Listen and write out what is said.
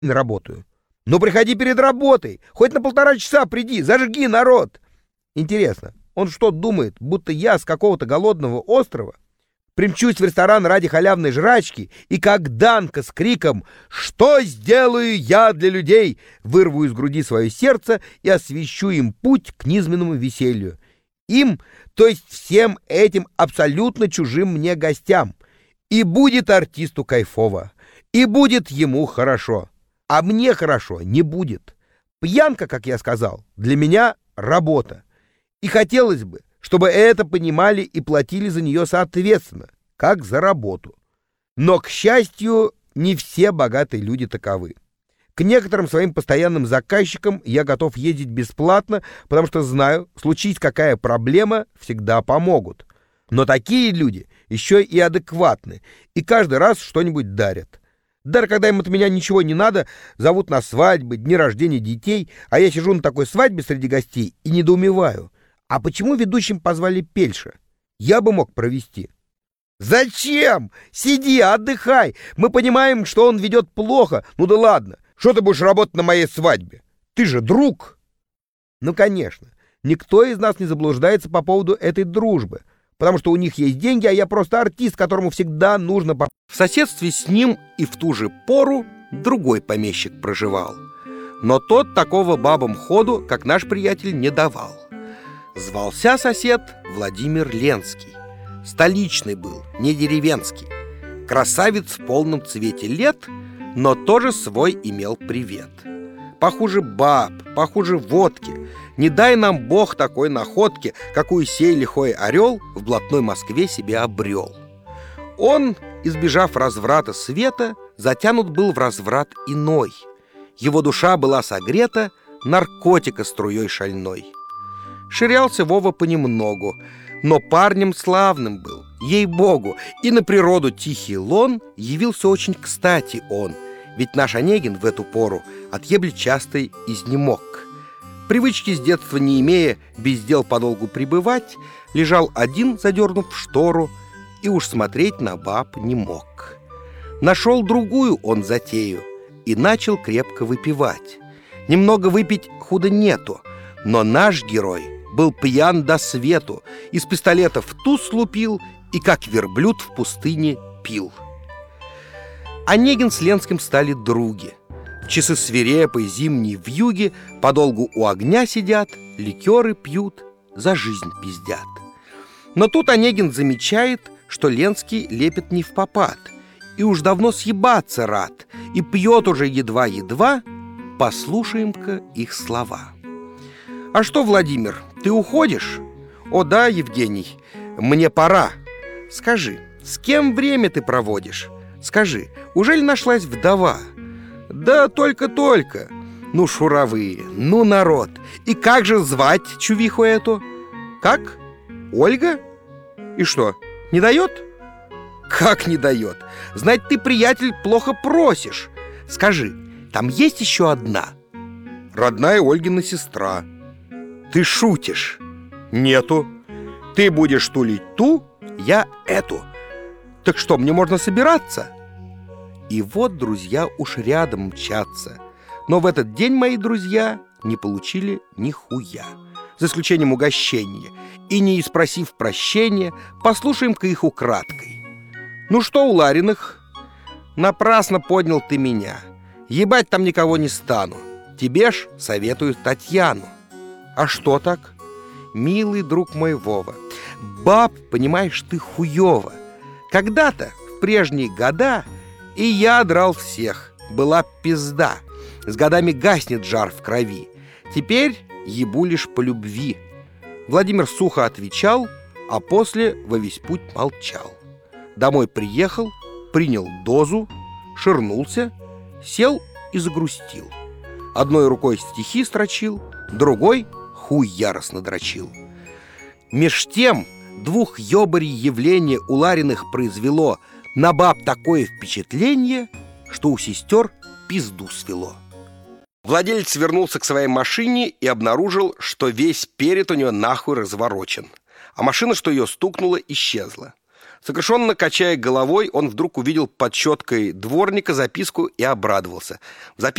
работаю. Ну, приходи перед работой, хоть на 1,5 часа приди, зажги, народ. Интересно, он что думает, будто я с какого-то голодного острова примчусь в ресторан ради халявной жрачки и как Данка с криком «Что сделаю я для людей?» вырву из груди свое сердце и освещу им путь к низменному веселью. Им, то есть всем этим абсолютно чужим мне гостям. И будет артисту кайфово, и будет ему хорошо. А мне хорошо не будет. Пьянка, как я сказал, для меня работа. И хотелось бы, чтобы это понимали и платили за нее соответственно, как за работу. Но, к счастью, не все богатые люди таковы. К некоторым своим постоянным заказчикам я готов ездить бесплатно, потому что знаю, случись какая проблема, всегда помогут. Но такие люди еще и адекватны, и каждый раз что-нибудь дарят. Даже когда им от меня ничего не надо, зовут на свадьбы, дни рождения детей, а я сижу на такой свадьбе среди гостей и недоумеваю. А почему ведущим позвали Пельша? Я бы мог провести. Зачем? Сиди, отдыхай. Мы понимаем, что он ведет плохо. Ну да ладно. Что ты будешь работать на моей свадьбе? Ты же друг. Ну, конечно. Никто из нас не заблуждается по поводу этой дружбы. Потому что у них есть деньги, а я просто артист, которому всегда нужно... В соседстве с ним и в ту же пору другой помещик проживал. Но тот такого бабам ходу, как наш приятель, не давал. Звался сосед Владимир Ленский. Столичный был, не деревенский. Красавец в полном цвете лет, но тоже свой имел привет. Похуже баб, похуже водки. Не дай нам Бог такой находки, какую сей лихой орел в блатной Москве себе обрел. Он, избежав разврата света, затянут был в разврат иной. Его душа была согрета наркотика струей шальной. Ширялся Вова понемногу, но парнем славным был, ей-богу, и на природу тихий лон явился очень кстати он, ведь наш Онегин в эту пору от ебли частой изнемог. Привычки с детства не имея без дел подолгу пребывать, лежал один, задернув штору, и уж смотреть на баб не мог. Нашел другую он затею и начал крепко выпивать. Немного выпить худо нету, но наш герой был пьян до свету, из пистолета в туз лупил и, как верблюд в пустыне, пил. Онегин с Ленским стали други. В часы свирепой зимней вьюги подолгу у огня сидят, ликеры пьют, за жизнь пиздят. Но тут Онегин замечает, что Ленский лепит не впопад, и уж давно съебаться рад, и пьет уже едва-едва. Послушаем-ка их слова. «А что, Владимир, ты уходишь?» «О да, Евгений, мне пора. Скажи, с кем время ты проводишь? Скажи, ужели нашлась вдова?» «Да только-только. Ну, шуровые, ну, народ. И как же звать чувиху эту?» «Как? Ольга? И что, не дает?» «Как не дает? Знать, ты, приятель, плохо просишь. Скажи, там есть еще одна?» «Родная Ольгина сестра». «Ты шутишь?» «Нету. Ты будешь тулить ту, я эту. Так что, мне можно собираться?» И вот друзья уж рядом мчатся. Но в этот день мои друзья не получили ни хуя, за исключением угощения. И не спросив прощения, послушаем-ка их украдкой. «Ну что у Лариных?» «Напрасно поднял ты меня. Ебать там никого не стану. Тебе ж советую Татьяну». «А что так?» «Милый друг мой Вова, баб, понимаешь, ты хуёво. Когда-то, в прежние года, и я драл всех, была пизда. С годами гаснет жар в крови. Теперь ебу лишь по любви». Владимир сухо отвечал, а после во весь путь молчал. Домой приехал, принял дозу, ширнулся, сел и загрустил. Одной рукой стихи строчил, другой хуй яростно дрочил. Меж тем двух ёбарей явление у Лариных произвело на баб такое впечатление, что у сестер пизду свело. Владелец вернулся к своей машине и обнаружил, что весь перед у него нахуй разворочен, а машина, что ее стукнула, исчезла. Сокрушенно качая головой, он вдруг увидел под щеткой дворника записку и обрадовался. В